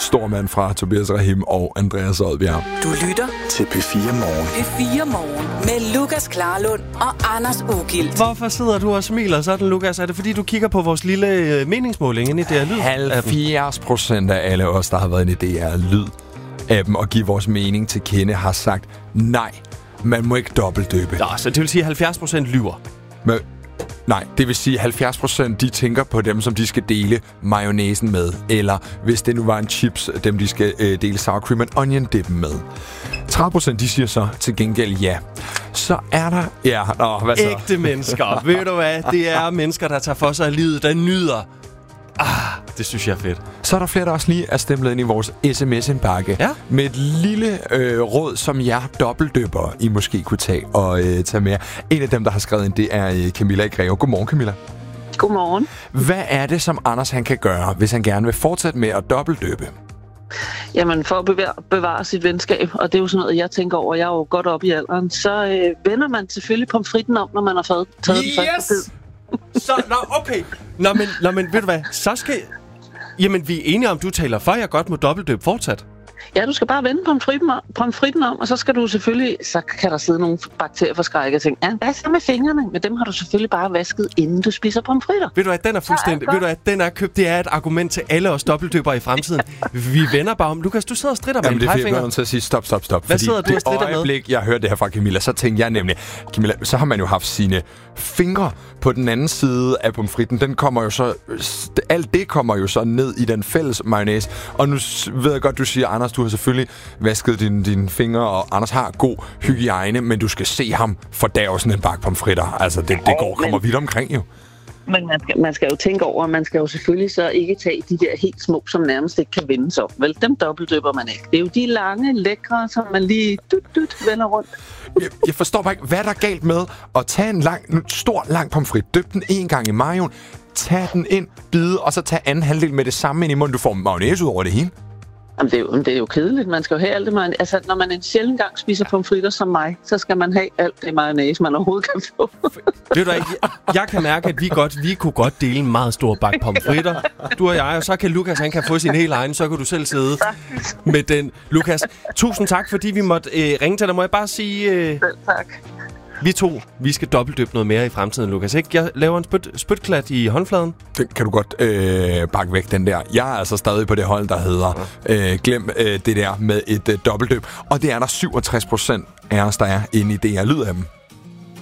Stormand fra Tobias Rahim og Andreas Odbjerg. Du lytter til P4 Morgen. P4 Morgen med Lukas Klarlund og Anders Ugilt. Hvorfor sidder du og smiler sådan, Lukas? Er det fordi, du kigger på vores lille meningsmåling inde i DR Lyd? 70% af alle os, der har været inde i DR Lyd-appen og give vores mening til kende, har sagt nej. Man må ikke dobbeltdøbe. Nå, så det vil sige, at 70% lyver. Men, nej, det vil sige, at 70% de tænker på dem, som de skal dele mayonnaisen med. Eller hvis det nu var en chips, dem de skal dele sour cream and onion dippen med. 30% de siger så til gengæld ja. Så er der... Ja, hvad så? Ægte mennesker. Ved du hvad? Det er mennesker, der tager for sig af livet, der nyder. Det synes jeg er fedt. Så er der flere, der også lige er stemplet ind i vores sms-indbakke. Ja? Med et lille råd, som jeg dobbeltdøber, I måske kunne tage og tage med. En af dem, der har skrevet ind, det er Camilla i Greve. Godmorgen, Camilla. Godmorgen. Hvad er det, som Anders han kan gøre, hvis han gerne vil fortsætte med at dobbeltdøbe? Jamen, for at bevare sit venskab, og det er jo sådan noget, jeg tænker over, jeg er jo godt op i alderen, så vender man selvfølgelig pomfritten om, når man har taget den første bid. Så, okay. Men ved du hvad, så skal... Jamen, vi er enige om, du taler for, jeg godt må dobbeltdøbe fortsat. Ja, du skal bare vende pomfritten om, og så skal du selvfølgelig... Så kan der sidde nogle bakterieforskrække og tænke, hvad så med fingrene? Men dem har du selvfølgelig bare vasket, inden du spiser pomfritter. Ved du hvad, den er fuldstændig... Ved du hvad, den er købt. Det er et argument til alle os dobbeltdøbere i fremtiden. Vi vender bare om. Lukas, du sidder og stritter med en pegefinger. Jamen, det er nødt til at sige stop. Hvad sidder du og stritter med? Det øjeblik, jeg hørte det her fra Camilla, så tænkte jeg nemlig... Camilla, så har man jo haft sine fingre på den anden side af pomfritten. Den kommer jo så... Alt det kommer jo så ned i den fælles mayonnaise. Og nu ved jeg godt, du siger, Anders, du har selvfølgelig vasket dine fingre, og Anders har god hygiejne, men du skal se ham fordærve sådan en bakke pomfritter. Altså, det kommer vidt omkring jo. Men man skal jo tænke over, at man skal jo selvfølgelig så ikke tage de der helt små, som nærmest ikke kan vendes op. Vel, dem dobbeltdøber man ikke. Det er jo de lange, lækre, som man lige vender rundt. Jeg forstår bare ikke, hvad der er galt med at tage en stor pomfrit, døb den en gang i mayoen, tag den ind, bide, og så tage anden halvdel med det samme ind i munden. Du får mayonnaise ud over det hele. Jamen, det er jo kedeligt. Man skal jo have alt det mayonnaise. Altså, når man en sjældent gang spiser pomfritter som mig, så skal man have alt det mayonnaise, man overhovedet kan få. Ved du ikke, jeg kan mærke, at vi kunne godt dele en meget stor bakke pomfritter. Du og jeg, og så kan Lukas, han kan få sin helt egen, så kan du selv sidde med den. Lukas, tusind tak, fordi vi måtte ringe til dig. Må jeg bare sige... Selv tak. Vi skal dobbeltdøbe noget mere i fremtiden, Lukas. Ikke? Jeg laver en spytklat i håndfladen. Det kan du godt bakke væk, den der. Jeg er altså stadig på det hold, der hedder glem det der med et dobbeltdøb. Og det er der 67% af os, der er inde i DR Lyd-appen.